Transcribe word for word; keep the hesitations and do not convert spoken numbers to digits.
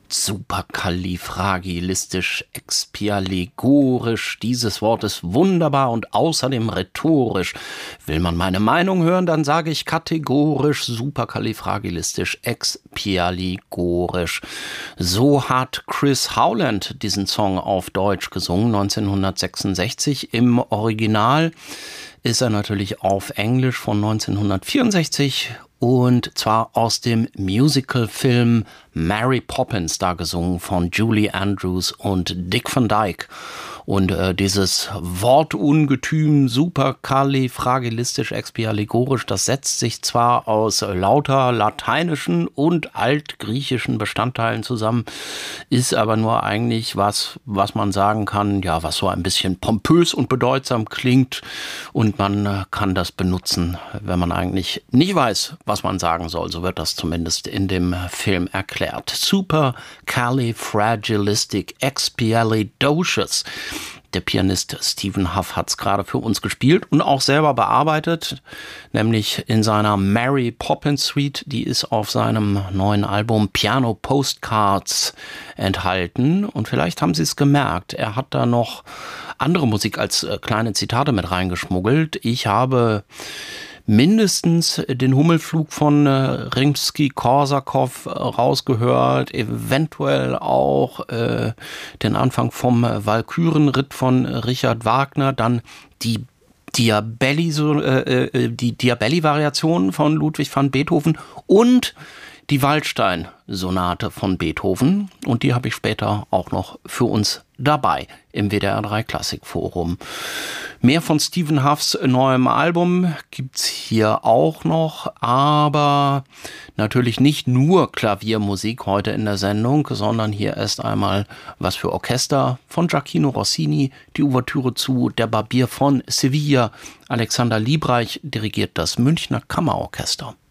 Superkalifragilistisch-expialigorisch. Dieses Wort ist wunderbar und außerdem rhetorisch. Will man meine Meinung hören, dann sage ich kategorisch superkalifragilistisch-expialigorisch. So hat Chris Howland diesen Song auf Deutsch gesungen, neunzehnhundertsechsundsechzig. Im Original ist er natürlich auf Englisch von neunzehnhundertvierundsechzig und zwar aus dem Musicalfilm Mary Poppins, da gesungen von Julie Andrews und Dick Van Dyke. Und äh, dieses Wortungetüm superkalifragilistisch-expialigorisch, das setzt sich zwar aus lauter lateinischen und altgriechischen Bestandteilen zusammen, ist aber nur eigentlich was, was man sagen kann, ja, was so ein bisschen pompös und bedeutsam klingt. Und man äh, kann das benutzen, wenn man eigentlich nicht weiß, was man sagen soll. So wird das zumindest in dem Film erklärt. Supercalifragilistic-expialidocious. Der Pianist Stephen Hough hat es gerade für uns gespielt und auch selber bearbeitet, nämlich in seiner Mary Poppins Suite, die ist auf seinem neuen Album Piano Postcards enthalten. Und vielleicht haben Sie es gemerkt, er hat da noch andere Musik als äh, kleine Zitate mit reingeschmuggelt. Ich habe mindestens den Hummelflug von äh, Rimsky-Korsakow äh, rausgehört, eventuell auch äh, den Anfang vom Walkürenritt von Richard Wagner, dann die Diabelli, so, äh, äh, die Diabelli-Variation von Ludwig van Beethoven und die Waldstein-Sonate von Beethoven. Und die habe ich später auch noch für uns dabei im W D R drei Klassikforum. Mehr von Stephen Houghs neuem Album gibt's hier auch noch, aber natürlich nicht nur Klaviermusik heute in der Sendung, sondern hier erst einmal was für Orchester von Gioacchino Rossini, die Ouvertüre zu Der Barbier von Sevilla. Alexander Liebreich dirigiert das Münchner Kammerorchester.